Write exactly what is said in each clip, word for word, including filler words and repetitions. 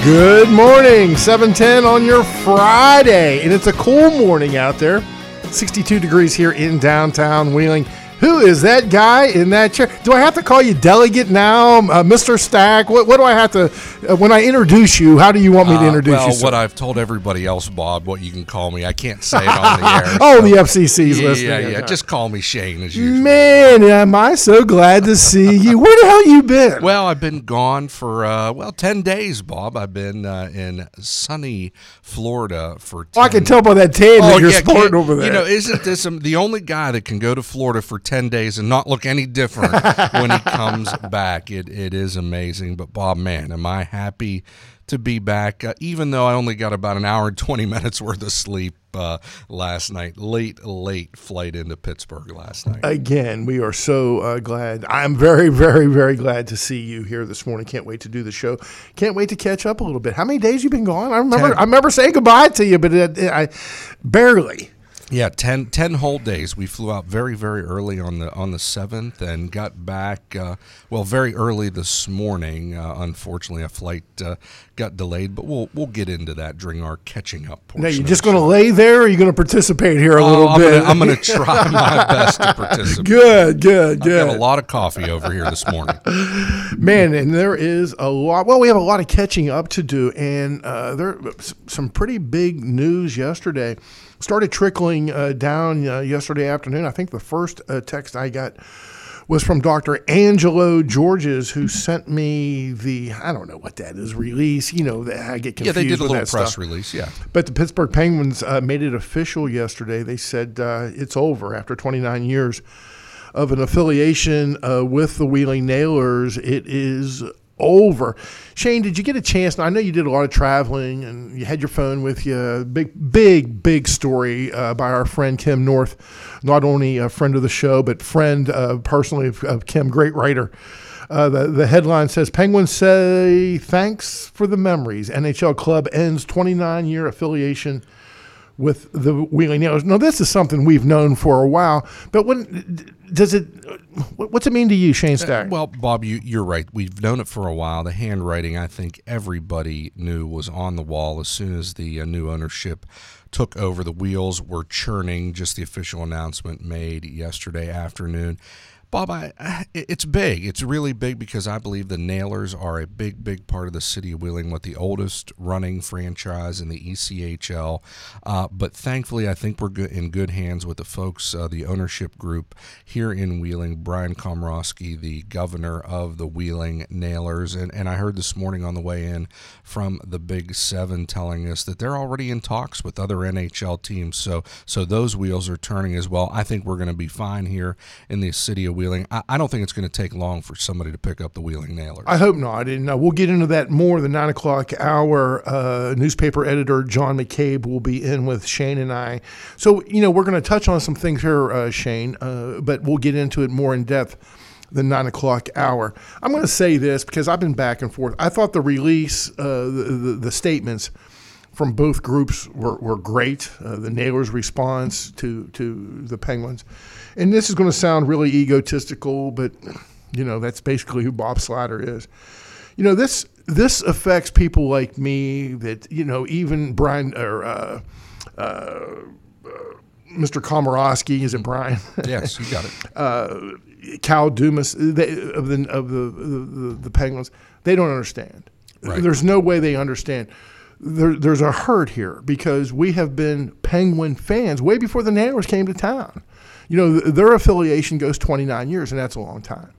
Good morning, seven ten on your Friday, and it's a cool morning out there. sixty-two degrees here in downtown Wheeling. Who is that guy in that chair? Do I have to call you delegate now, uh, Mister Stack? What, what do I have to, uh, when I introduce you, how do you want me to introduce uh, well, you? Well, what I've told everybody else, Bob, what you can call me. I can't say it on the air. oh, so. the F C C's yeah, listening. Yeah, yeah, just call me Shane as usual. Man, am I so glad to see you. Where the hell you been? Well, I've been gone for, uh, well, ten days, Bob. I've been uh, in sunny Florida for ten Oh, I can tell by that tan that oh, you're yeah, sporting over there. You know, isn't this um, the only guy that can go to Florida for ten days and not look any different when he comes back? It It is amazing. But, Bob, man, am I happy to be back, uh, even though I only got about an hour and twenty minutes worth of sleep uh, last night. Late, late flight into Pittsburgh last night. Again, we are so uh, glad. I'm very, very, very glad to see you here this morning. Can't wait to do the show. Can't wait to catch up a little bit. How many days you been gone? I remember Ten. I remember saying goodbye to you, but it, it, I barely. Yeah, ten, ten whole days. We flew out very, very early on the on the seventh and got back, uh, well, very early this morning. Uh, unfortunately, a flight uh, got delayed, but we'll we'll get into that during our catching up portion. Now, you're just going to lay there, or are you going to participate here a oh, little I'm bit? Gonna, I'm going to try my best to participate. Good, good, good. I've got a lot of coffee over here this morning. Man, and there is a lot. Well, we have a lot of catching up to do, and uh, there some pretty big news yesterday. Started trickling uh, down uh, yesterday afternoon. I think the first uh, text I got was from Doctor Angelo Georges, who sent me the, I don't know what that is, release. You know, I get confused with that Yeah, they did a little stuff. press release, yeah. But the Pittsburgh Penguins uh, made it official yesterday. They said uh, it's over after twenty-nine years of an affiliation uh, with the Wheeling Nailers. It is over. Shane, did you get a chance? I know you did a lot of traveling and you had your phone with you. Big, big, big story uh, by our friend Kim North, not only a friend of the show, but friend uh, personally of, of Kim, great writer. Uh, the, the headline says, Penguins say thanks for the memories. N H L club ends twenty-nine-year affiliation with the Wheeling Nailers. Now, this is something we've known for a while, but when does it? What's it mean to you, Shane Stack? Uh, well, Bob, you, you're right. We've known it for a while. The handwriting, I think everybody knew was on the wall as soon as the uh, new ownership took over. The wheels were churning. Just the official announcement made yesterday afternoon. Bob, I, it's big. It's really big because I believe the Nailers are a big, big part of the city of Wheeling, with the oldest running franchise in the E C H L. Uh, but thankfully, I think we're good, in good hands with the folks, uh, the ownership group here in Wheeling, Brian Komorowski, the governor of the Wheeling Nailers. And, and I heard this morning on the way in from the Big Seven telling us that they're already in talks with other N H L teams. So, so those wheels are turning as well. I think we're going to be fine here in the city of Wheeling. Wheeling. I, I don't think it's going to take long for somebody to pick up the Wheeling Nailers. I hope not. And uh, we'll get into that more. The nine o'clock hour uh, newspaper editor, John McCabe, will be in with Shane and I. So, you know, we're going to touch on some things here, uh, Shane, uh, but we'll get into it more in depth the nine o'clock hour. I'm going to say this because I've been back and forth. I thought the release, uh, the, the, the statements from both groups were, were great. Uh, the Nailers' response to, to the Penguins. And this is going to sound really egotistical, but, you know, that's basically who Bob Slider is. You know, this this affects people like me that, you know, even Brian or uh, uh, uh, Mister Komorowski, is it Brian? Yes, you got it. uh, Cal Dumas they, of the of the, the the Penguins, they don't understand. Right. There's no way they understand. There, there's a hurt here because we have been Penguin fans way before the Nailers came to town. You know, their affiliation goes twenty-nine years, and that's a long time.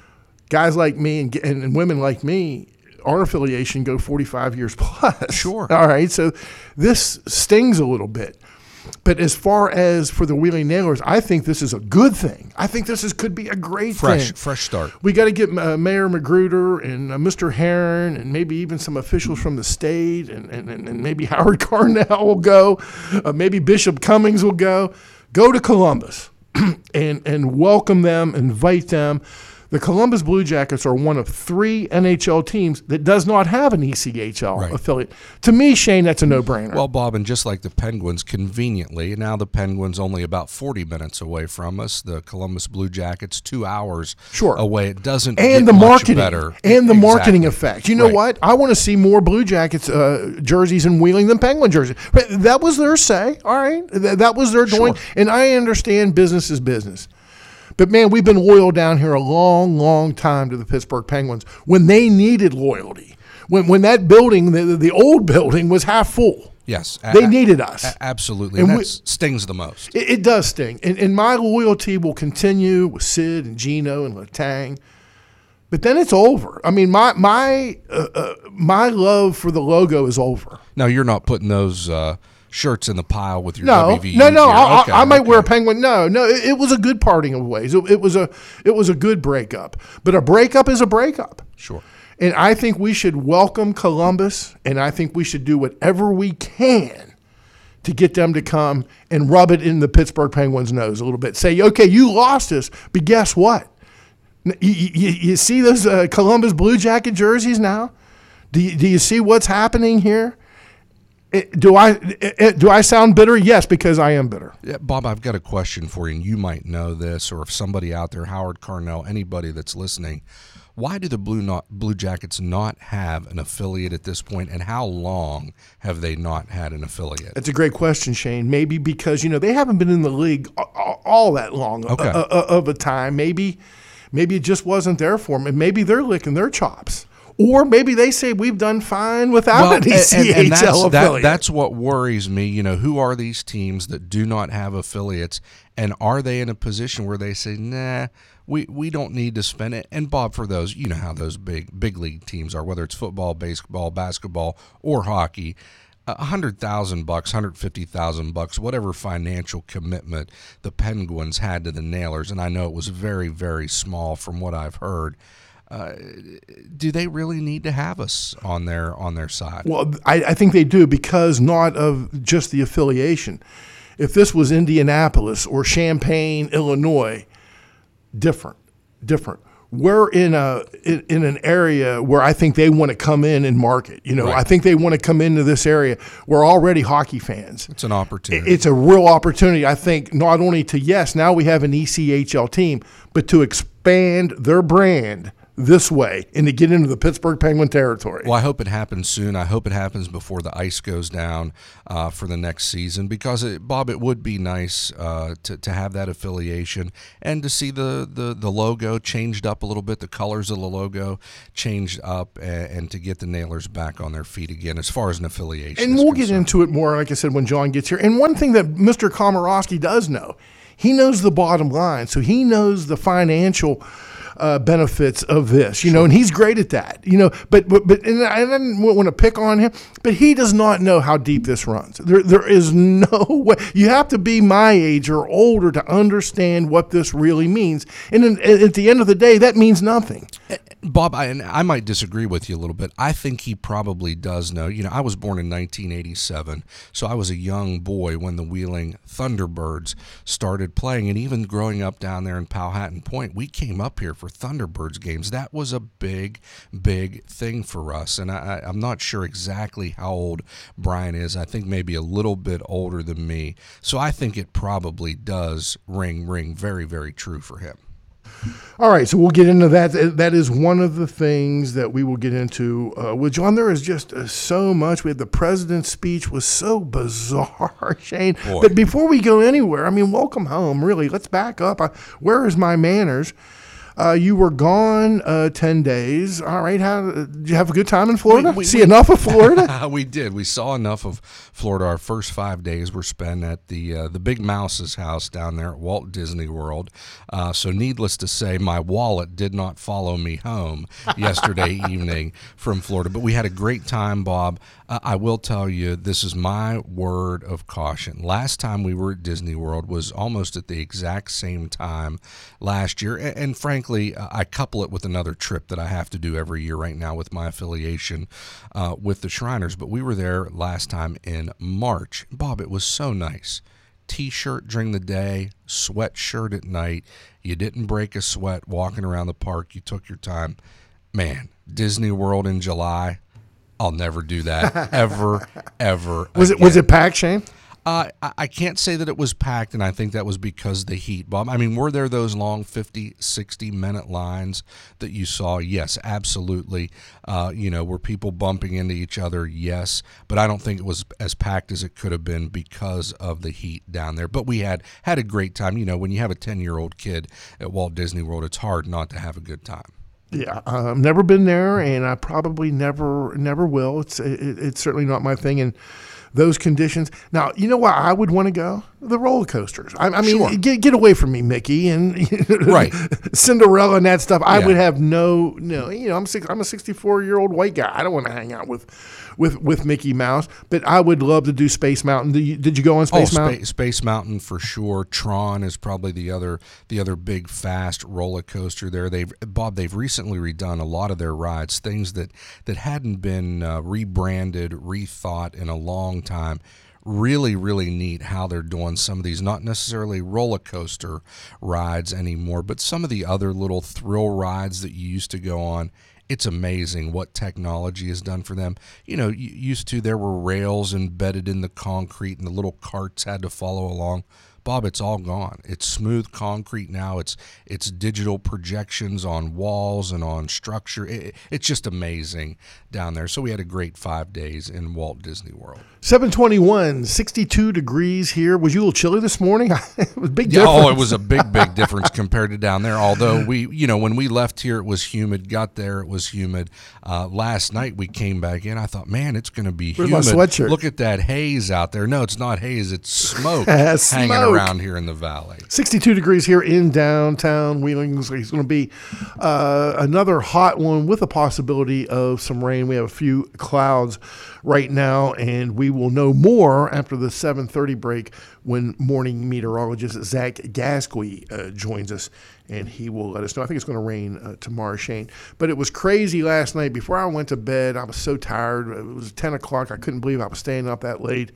Guys like me and, and, and women like me, our affiliation go forty-five years plus. Sure. All right, so this stings a little bit. But as far as for the Wheeling Nailers, I think this is a good thing. I think this is could be a great fresh, thing. Fresh start. We got to get uh, Mayor Magruder and uh, Mister Heron and maybe even some officials from the state and, and, and maybe Howard Carnell will go. Uh, maybe Bishop Cummings will go. Go to Columbus and, and welcome them, invite them. The Columbus Blue Jackets are one of three N H L teams that does not have an E C H L Right. affiliate. To me, Shane, that's a no-brainer. Well, Bob, and just like the Penguins, conveniently, now the Penguins only about forty minutes away from us. The Columbus Blue Jackets, two hours Sure. away. It doesn't and get the much marketing better. and the Exactly. marketing effect. You know Right. what? I want to see more Blue Jackets uh, jerseys in Wheeling than Penguin jerseys. But that was their say. All right, Th- that was their doing, Sure. and I understand business is business. But man, we've been loyal down here a long, long time to the Pittsburgh Penguins when they needed loyalty. When when that building, the, the old building, was half full. Yes. They a- needed us. a- absolutely. And And we- that stings the most. It, it does sting, and, and my loyalty will continue with Sid and Gino and Letang. But then it's over. I mean, my my uh, uh, my love for the logo is over. Now, you're not putting those uh, shirts in the pile with your No, W V U no, no. gear. I, Okay, I, I might wear a okay. penguin. No, no. It, it was a good parting of ways. It, it was a it was a good breakup. But a breakup is a breakup. Sure. And I think we should welcome Columbus, and I think we should do whatever we can to get them to come and rub it in the Pittsburgh Penguins' nose a little bit. Say, okay, you lost us, but guess what? You, you, you see those uh, Columbus Blue Jacket jerseys now? Do you, do you see what's happening here? It- do I it- do I sound bitter? Yes, because I am bitter. Yeah, Bob, I've got a question for you, and you might know this, or if somebody out there, Howard Carnell, anybody that's listening, why do the Blue not, Blue Jackets not have an affiliate at this point, and how long have they not had an affiliate? That's a great question, Shane. Maybe because, you know, they haven't been in the league a- a- all that long Okay. o- o- of a time. Maybe maybe it just wasn't there for them. And maybe they're licking their chops. Or maybe they say we've done fine without an E C H L that's, affiliate. that, that's what worries me. You know, who are these teams that do not have affiliates, and are they in a position where they say, nah, we, we don't need to spend it? And Bob, for those, you know how those big big league teams are, whether it's football, baseball, basketball, or hockey. A hundred thousand bucks, hundred fifty thousand bucks, whatever financial commitment the Penguins had to the Nailers, and I know it was very, very small from what I've heard. Uh, do they really need to have us on their on their side? Well, I, I think they do because not of just the affiliation. If this was Indianapolis or Champaign, Illinois, different, different. We're in a in, in an area where I think they want to come in and market. You know, Right. I think they want to come into this area. We're already hockey fans. It's an opportunity. It's a real opportunity, I think, not only to, yes, now we have an E C H L team, but to expand their brand this way and to get into the Pittsburgh Penguin territory. Well, I hope it happens soon. I hope it happens before the ice goes down uh, for the next season, because, it, Bob, it would be nice uh, to, to have that affiliation and to see the, the, the logo changed up a little bit, the colors of the logo changed up, and, and to get the Nailers back on their feet again as far as an affiliation And is we'll get concerned. into it more, like I said, when John gets here. And one thing that Mister Komorowski does know, he knows the bottom line. So he knows the financial uh, benefits of this, you know, and he's great at that, you know. But but but and I didn't want to pick on him, but he does not know how deep this runs. There there is no way. You have to be my age or older to understand what this really means. And then, at the end of the day, that means nothing. Bob, I, and I might disagree with you a little bit. I think he probably does know. You know, I was born in nineteen eighty-seven, so I was a young boy when the Wheeling Thunderbirds started playing. And even growing up down there in Powhatan Point, we came up here for Thunderbirds games. That was a big, big thing for us. And I, I, I'm not sure exactly how old Brian is. I think maybe a little bit older than me. So I think it probably does ring, ring very, very true for him. All right, so we'll get into that. That is one of the things that we will get into uh, with John. There is just uh, so much. We had the president's speech was so bizarre, Shane. Boy. But before we go anywhere, I mean, welcome home. Really, let's back up. Uh, where is my manners? Uh, you were gone uh, ten days. All right, how did you have a good time in Florida? We- we- See we- enough of Florida? we did. We saw enough of Florida. Our first five days were spent at the uh, the Big Mouse's house down there at Walt Disney World. Uh, so needless to say, my wallet did not follow me home yesterday evening from Florida. But we had a great time, Bob. Uh, I will tell you, this is my word of caution. Last time we were at Disney World was almost at the exact same time last year. And, and frankly, uh, I couple it with another trip that I have to do every year right now with my affiliation uh, with the Shriners. But we were there last time in March. Bob, it was so nice T-shirt during the day, sweatshirt at night. You didn't break a sweat walking around the park. You took your time. Man, Disney World in July, I'll never do that ever, ever Was again. it was it packed, Shane? Uh, I I can't say that it was packed, and I think that was because of the heat, Bob. I mean, were there those long fifty, sixty-minute lines that you saw? Yes, absolutely. Uh, you know, were people bumping into each other? Yes. But I don't think it was as packed as it could have been because of the heat down there. But we had, had a great time. You know, when you have a ten-year-old kid at Walt Disney World, it's hard not to have a good time. Yeah, uh, I've never been there, and I probably never never will. It's it, it's certainly not my thing, and those conditions. Now, you know why I would want to go? The roller coasters. I, I mean, Sure. get get away from me, Mickey, and Right. Cinderella and that stuff. I Yeah. would have no no. You know, I'm six, I'm a sixty-four year old white guy. I don't want to hang out with with with Mickey Mouse, but I would love to do Space Mountain. Did you, did you go on Space oh, Mountain? Spa- Space Mountain for sure. Tron is probably the other the other big fast roller coaster there. They've Bob, they've recently redone a lot of their rides, things that that hadn't been uh, rebranded, rethought in a long time. Really, really neat how they're doing some of these, not necessarily roller coaster rides anymore, but some of the other little thrill rides that you used to go on. It's amazing what technology has done for them. You know, used to there were rails embedded in the concrete and the little carts had to follow along. Bob, it's all gone. It's smooth concrete now. It's it's digital projections on walls and on structure. It, it's just amazing down there. So we had a great five days in Walt Disney World. seven twenty-one, sixty-two degrees here. Was you a little chilly this morning? It was a big Yeah, difference. oh, it was a big, big difference compared to down there. Although we, you know, when we left here, it was humid. Got there, it was humid. Uh, last night we came back in. I thought, man, it's going to be Where's my humid. sweatshirt? Look at that haze out there. No, it's not haze. It's smoke Smoke. hanging around here in the valley. sixty-two degrees here in downtown Wheeling. It's going to be uh, another hot one with a possibility of some rain. We have a few clouds right now, and we will know more after the seven thirty break when morning meteorologist Zach Gasquey uh, joins us, and he will let us know. I think it's going to rain uh, tomorrow, Shane. But it was crazy last night. Before I went to bed, I was so tired. It was ten o'clock. I couldn't believe I was staying up that late.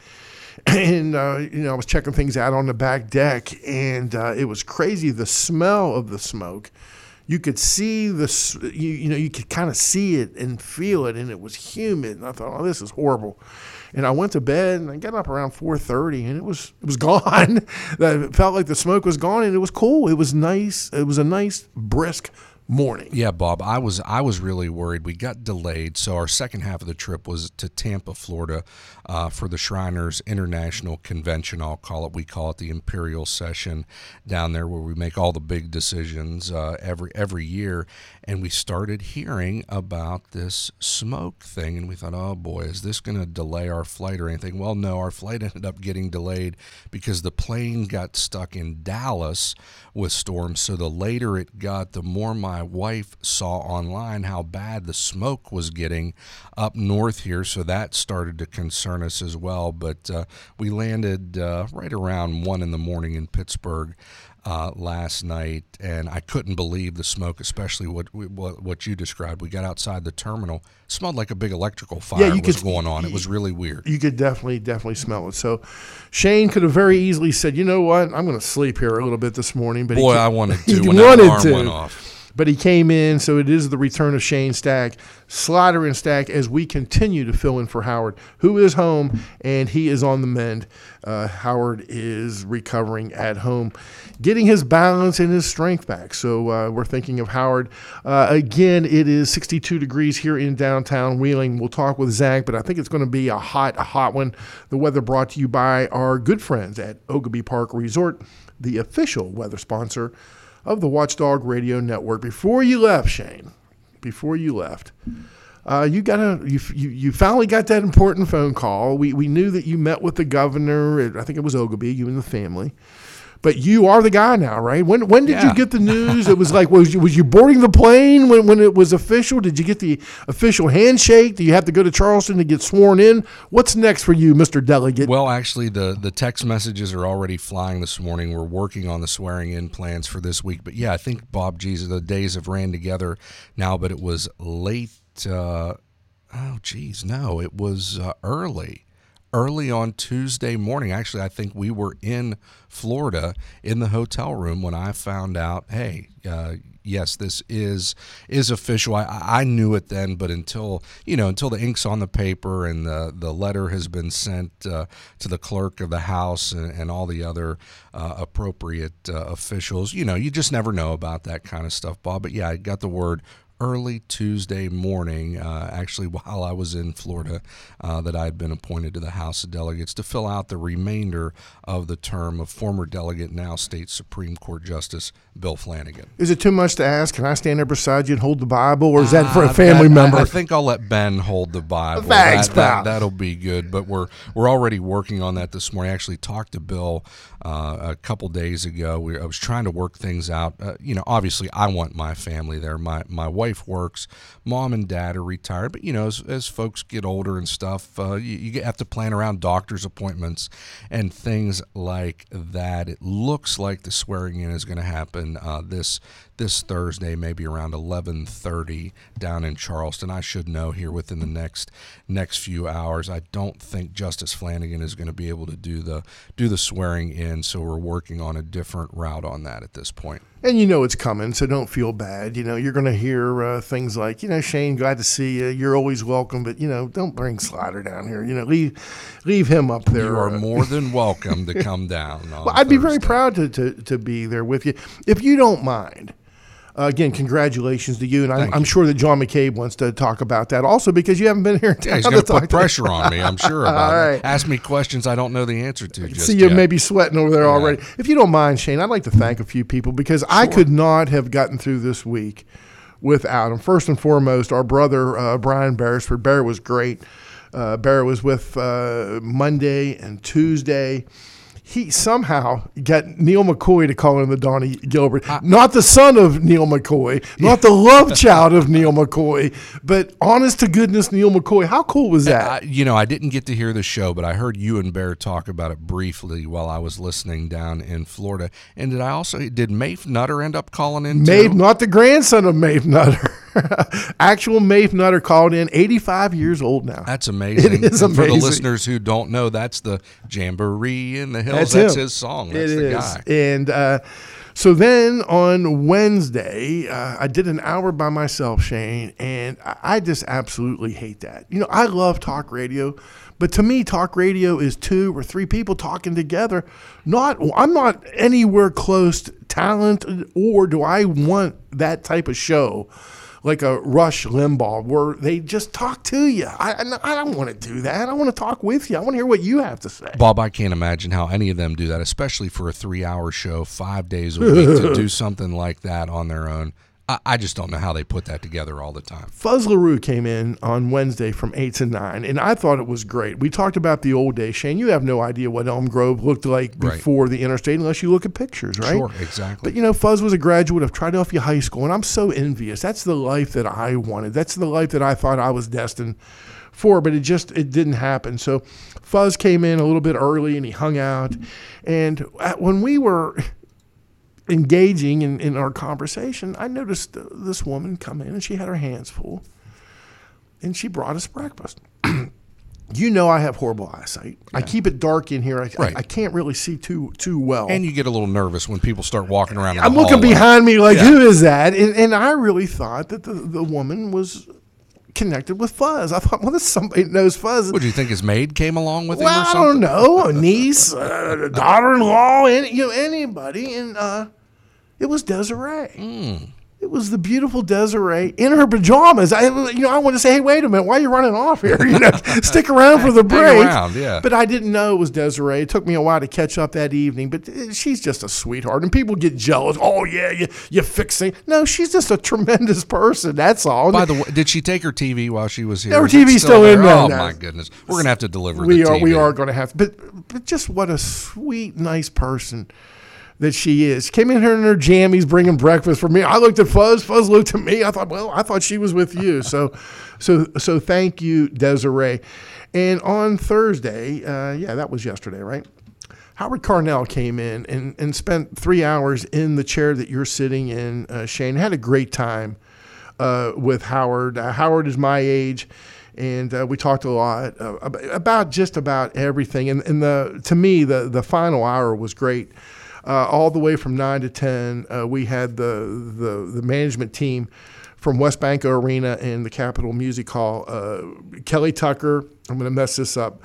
And, uh, you know, I was checking things out on the back deck, and uh, it was crazy. The smell of the smoke, you could see the, s- you, you know, you could kind of see it and feel it, and it was humid. And I thought, oh, this is horrible. And I went to bed, and I got up around four thirty, and it was it was gone. It felt like the smoke was gone, and it was cool. It was nice. It was a nice, brisk morning. Yeah, Bob, I was I was really worried. We got delayed, so our second half of the trip was to Tampa, Florida, uh, for the Shriners International Convention. I'll call it. We call it the Imperial Session down there, where we make all the big decisions uh, every every year. And we started hearing about this smoke thing, and we thought, oh boy, is this going to delay our flight or anything? Well, no, our flight ended up getting delayed because the plane got stuck in Dallas with storms. So the later it got, the more my wife saw online how bad the smoke was getting up north here. So that started to concern us as well. But uh, we landed uh, right around one in the morning in Pittsburgh Uh, last night, and I couldn't believe the smoke, especially what what what you described. We got outside the terminal, it smelled like a big electrical fire Yeah, you was could- going on. It was really weird. You could definitely, definitely smell it. So Shane could have very easily said, you know what, I'm going to sleep here a little bit this morning. But Boy, he, I wanted he to when wanted that alarm to. went off. But he came in, so it is the return of Shane Stack, Slaughter and Stack, as we continue to fill in for Howard, who is home, and he is on the mend. Uh, Howard is recovering at home, getting his balance and his strength back. So uh, we're thinking of Howard. Uh, again, it is sixty-two degrees here in downtown Wheeling. We'll talk with Zach, but I think it's going to be a hot, a hot one. The weather brought to you by our good friends at Ogilvy Park Resort, the official weather sponsor of the Watchdog Radio Network. Before you left, Shane, before you left, uh, you got a you, you you finally got that important phone call. We we knew that you met with the governor. At, I think it was Ogilvy, you and the family. But you are the guy now, right? When when did Yeah. you get the news? It was like, was you, was you boarding the plane when, when it was official? Did you get the official handshake? Do you have to go to Charleston to get sworn in? What's next for you, Mister Delegate? Well, actually, the, the text messages are already flying this morning. We're working on the swearing-in plans for this week. But, yeah, I think, Bob, geez, the days have ran together now, but it was late. Uh, oh, geez, no, it was uh, early. early on Tuesday morning. Actually, I think we were in Florida in the hotel room when I found out, hey, uh, yes, this is is official. I, I knew it then, but until you know, until the ink's on the paper and the, the letter has been sent uh, to the clerk of the House and, and all the other uh, appropriate uh, officials, you know, you just never know about that kind of stuff, Bob. But yeah, I got the word early Tuesday morning, uh, actually while I was in Florida, uh, that I had been appointed to the House of Delegates to fill out the remainder of the term of former delegate, now State Supreme Court Justice Bill Flanagan. Is it too much to ask? Can I stand there beside you and hold the Bible, or is that for a Uh, family that- member? I, I think I'll let Ben hold the Bible. Thanks, that, pal. that, that'll be good. But we're we're already working on that this morning. I actually talked to Bill uh, a couple days ago. We, I was trying to work things out. Uh, you know, obviously, I want my family there. My my wife works. Mom and dad are retired. But, you know, as, as folks get older and stuff, uh, you, you have to plan around doctor's appointments and things like that. It looks like the swearing in is going to happen uh, this this Thursday, maybe around eleven thirty down in Charleston. I should know here within the next next few hours. I don't think Justice Flanagan is going to be able to do the do the swearing in, so we're working on a different route on that at this point. And you know it's coming, so don't feel bad. You know, you're going to hear uh, things like, you know, Shane, glad to see you. You're always welcome, but, you know, don't bring Slider down here. You know, leave leave him up there. You are uh, more than welcome to come down. on Well, I'd be very Thursday. proud to, to, to be there with you. If you don't mind, uh, again, congratulations to you. And I'm, Thank I'm you. sure that John McCabe wants to talk about that also, because you haven't been here in Yeah, he's town going to to put talk to- pressure on me, I'm sure, about All it. right. Ask me questions I don't know the answer to just See you yet. maybe sweating over there already. If you don't mind, Shane, I'd like to thank a few people, because I could not have gotten through this week without them. First and foremost, our brother, uh, Brian Beresford. Barry was great. Uh, Barry was with uh, Monday and Tuesday. He somehow got Neil McCoy to call him the Donnie Gilbert. Not the son of Neil McCoy, not the love child of Neil McCoy, but honest to goodness Neil McCoy. How cool was that? I, you know, I didn't get to hear the show, but I heard you and Bear talk about it briefly while I was listening down in Florida. And did I also, did Maeve Nutter end up calling in too? Maeve, not the grandson of Maeve Nutter. Actual Maeve Nutter called in, eighty-five years old now. That's amazing. It is And for the amazing. listeners who don't know, that's the Jamboree in the Hills. That's That's, him. his song. That's It the is. guy. And uh, so then on Wednesday, uh, I did an hour by myself, Shane, and I, I just absolutely hate that. You know, I love talk radio, but to me, talk radio is two or three people talking together. Not, I'm not anywhere close to talented, or do I want that type of show like a Rush Limbaugh where they just talk to you. I, I I don't want to do that. I want to talk with you. I want to hear what you have to say. Bob, I can't imagine how any of them do that, especially for a three-hour show, five days a week, to do something like that on their own. I, I just don't know how they put that together all the time. Fuzz LaRue came in on Wednesday from eight to nine, and I thought it was great. We talked about the old days. Shane, you have no idea what Elm Grove looked like Right. before the interstate unless you look at pictures, right? Sure, exactly. But, you know, Fuzz was a graduate of Philadelphia High School, and I'm so envious. That's the life that I wanted. That's the life that I thought I was destined for, but it just it didn't happen. So Fuzz came in a little bit early, and he hung out. And at, when we were engaging in, in our conversation, I noticed uh, this woman come in, and she had her hands full, and she brought us breakfast. You know I have horrible eyesight. I keep it dark in here. I, Right. I, I can't really see too too well. And you get a little nervous when people start walking around in I'm the looking hallway. behind me like, Yeah. who is that? And, and I really thought that the, the woman was connected with Fuzz. I thought, well, this is somebody that knows Fuzz. What, do you think his maid came along with him Well, or I something? don't know, a niece, uh, daughter-in-law, any, you know, anybody, and uh, it was Desiree. Mm. It was the beautiful Desiree in her pajamas. I, you know, I want to say, hey, wait a minute, why are you running off here? You know, stick around for the Hang break. around, yeah. But I didn't know it was Desiree. It took me a while to catch up that evening. But uh, she's just a sweetheart, and people get jealous. Oh yeah, you you fixing? No, she's just a tremendous person. That's all. By the way, did she take her T V while she was here? No, her Is it T V's still in there Oh, now. my goodness. We're going to have to deliver we the are T V. we are going to have to, but but just what a sweet, nice person that she is. Came in here in her jammies, bringing breakfast for me. I looked at Fuzz. Fuzz looked at me. I thought, well, I thought she was with you. So, so, so thank you, Desiree. And on Thursday, uh, yeah, that was yesterday, right? Howard Carnell came in and, and spent three hours in the chair that you're sitting in, uh, Shane. Had a great time uh, with Howard. Uh, Howard is my age. and uh, we talked a lot uh, about just about everything. And, and the to me, the the final hour was great. Uh, all the way from nine to ten, uh, we had the, the the management team from West Banco Arena and the Capitol Music Hall. Uh, Kelly Tucker, I'm going to mess this up.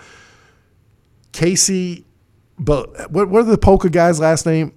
Casey, but what what are the polka guys' last name?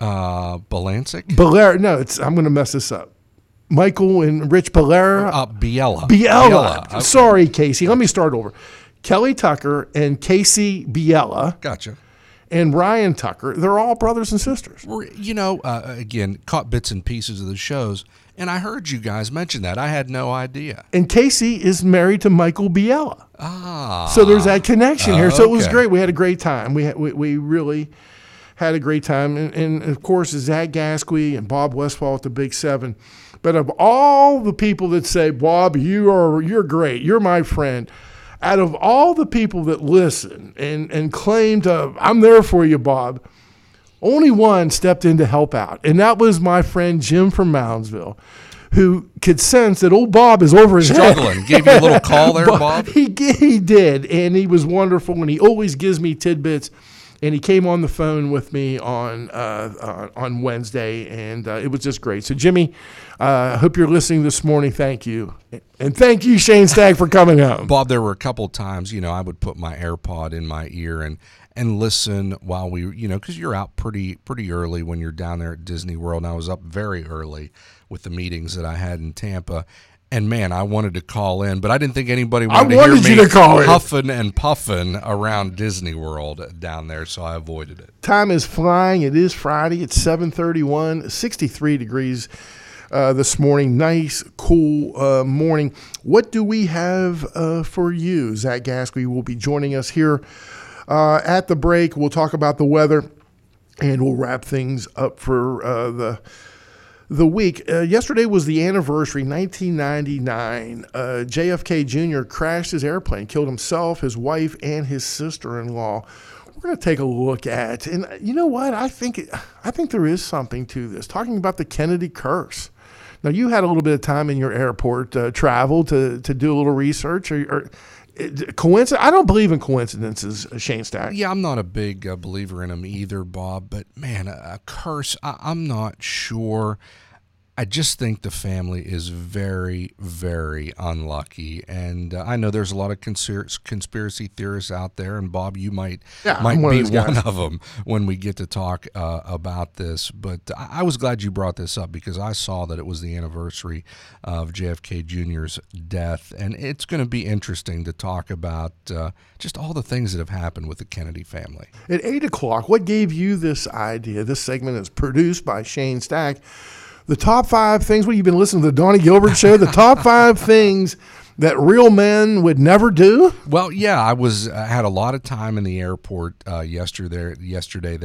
Uh, Balancic? Belair. No, it's I'm going to mess this up. Michael and Rich Belair. Uh, Biella. Biella. Biella. Okay. Sorry, Casey. Let me start over. Kelly Tucker and Casey Biella. Gotcha. And Ryan Tucker, they're all brothers and sisters. You know, uh, again, caught bits and pieces of the shows, and I heard you guys mention that. I had no idea. And Casey is married to Michael Biella. Ah. So there's that connection here. Uh, so it was okay. great. We had a great time. We, had, we, we really had a great time. And, and of course, Zach Gasquey and Bob Westfall at the Big Seven. But of all the people that say, Bob, you are, you're great, you're my friend, out of all the people that listen and, and claim to, I'm there for you, Bob, only one stepped in to help out. And that was my friend Jim from Moundsville, who could sense that old Bob is over his Struggling. head. Gave you a little call there, Bob? He, he did, and he was wonderful, and he always gives me tidbits. And he came on the phone with me on uh, uh, on Wednesday, and uh, it was just great. So, Jimmy, I uh, hope you're listening this morning. Thank you. And thank you, Shane Stagg, for coming home. Bob, there were a couple times, you know, I would put my AirPod in my ear and, and listen while we, you know, because you're out pretty pretty early when you're down there at Disney World. And I was up very early with the meetings that I had in Tampa. And, man, I wanted to call in, but I didn't think anybody wanted, I to wanted hear you me to call in. huffing and puffing around Disney World down there, so I avoided it. Time is flying. It is Friday. It's seven thirty-one, sixty-three degrees uh, this morning. Nice, cool uh, morning. What do we have uh, for you? Zach Gasquey will be joining us here uh, at the break. We'll talk about the weather, and we'll wrap things up for uh, the The week. Uh, yesterday was the anniversary, nineteen ninety-nine. Uh, J F K Junior crashed his airplane, killed himself, his wife, and his sister-in-law. We're going to take a look at, and you know what? I think I think there is something to this. Talking about the Kennedy curse. Now, you had a little bit of time in your airport uh, travel to to do a little research, or, or coincidence? I don't believe in coincidences, Shane Stack. Yeah, I'm not a big uh, believer in them either, Bob. But, man, a, a curse, I, I'm not sure. I just think the family is very, very unlucky. And uh, I know there's a lot of conspir- conspiracy theorists out there. And, Bob, you might, yeah, might one be of one of them when we get to talk uh, about this. But I-, I was glad you brought this up because I saw that it was the anniversary of J F K Junior's death. And it's going to be interesting to talk about uh, just all the things that have happened with the Kennedy family. At eight o'clock, what gave you this idea? This segment is produced by Shane Stack. The top five things, what, you've been listening to the Donnie Gilbert show, the top five things that real men would never do? Well, yeah, I was I had a lot of time in the airport uh, yesterday, yesterday